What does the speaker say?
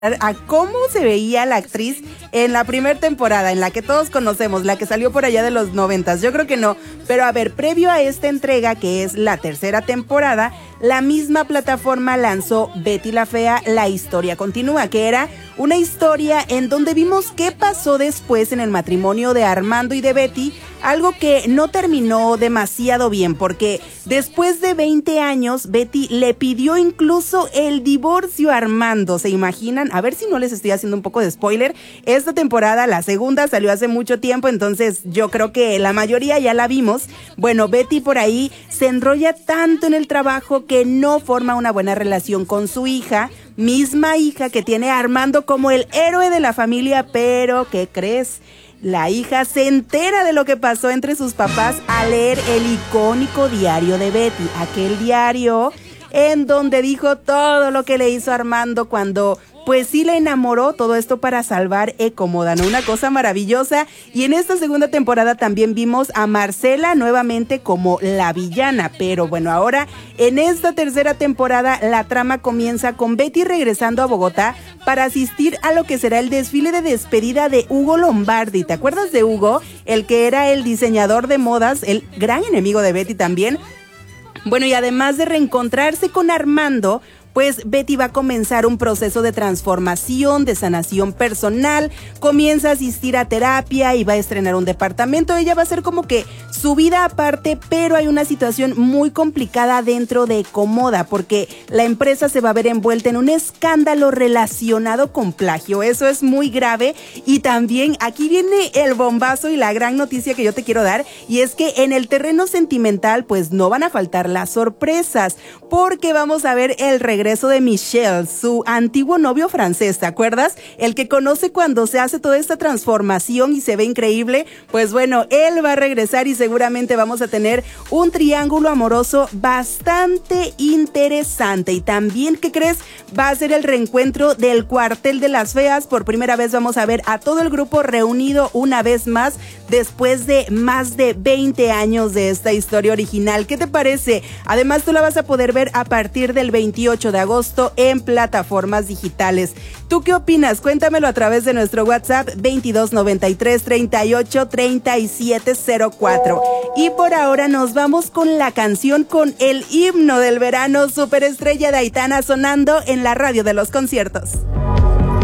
a cómo se veía la actriz en la primera temporada, en la que todos conocemos, la que salió por allá de los 90s. Yo creo que no, pero a ver, previo a esta entrega, que es la tercera temporada, la misma plataforma lanzó Betty la Fea, la historia continúa, que era una historia en donde vimos qué pasó después en el matrimonio de Armando y de Betty, algo que no terminó demasiado bien, porque después de 20 años, Betty le pidió incluso el divorcio a Armando, ¿se imaginan? A ver si no les estoy haciendo un poco de spoiler. Esta temporada, la segunda, salió hace mucho tiempo, entonces yo creo que la mayoría ya la vimos. Bueno, Betty por ahí se enrolla tanto en el trabajo que no forma una buena relación con su hija, misma hija que tiene a Armando como el héroe de la familia, pero ¿qué crees? La hija se entera de lo que pasó entre sus papás al leer el icónico diario de Betty, aquel diario en donde dijo todo lo que le hizo Armando cuando pues sí la enamoró, todo esto para salvar Ecomoda, ¿no? Una cosa maravillosa. Y en esta segunda temporada también vimos a Marcela nuevamente como la villana, pero bueno, ahora en esta tercera temporada la trama comienza con Betty regresando a Bogotá para asistir a lo que será el desfile de despedida de Hugo Lombardi. ¿Te acuerdas de Hugo? El que era el diseñador de modas, el gran enemigo de Betty también. Bueno, y además de reencontrarse con Armando, pues Betty va a comenzar un proceso de transformación, de sanación personal, comienza a asistir a terapia y va a estrenar un departamento. Ella va a hacer como que su vida aparte, pero hay una situación muy complicada dentro de Ecomoda, porque la empresa se va a ver envuelta en un escándalo relacionado con plagio. Eso es muy grave. Y también aquí viene el bombazo y la gran noticia que yo te quiero dar, y es que en el terreno sentimental pues no van a faltar las sorpresas, porque vamos a ver el regreso de Michel, su antiguo novio francés, ¿te acuerdas? El que conoce cuando se hace toda esta transformación y se ve increíble. Pues bueno, él va a regresar y seguramente vamos a tener un triángulo amoroso bastante interesante. Y también, ¿qué crees? Va a ser el reencuentro del Cuartel de las Feas. Por primera vez vamos a ver a todo el grupo reunido una vez más después de más de 20 años de esta historia original. ¿Qué te parece? Además, tú la vas a poder ver a partir del 28 de agosto en plataformas digitales. ¿Tú qué opinas? Cuéntamelo a través de nuestro WhatsApp 2293 38 37 04. Y por ahora nos vamos con la canción, con el himno del verano, Superestrella de Aitana, sonando en la radio de los conciertos.